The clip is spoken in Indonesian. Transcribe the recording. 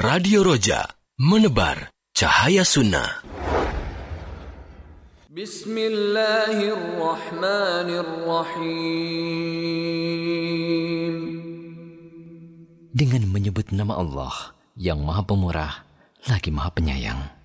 Radio Roja, menebar cahaya sunnah. Bismillahirrahmanirrahim. Dengan menyebut nama Allah yang Maha Pemurah lagi Maha Penyayang.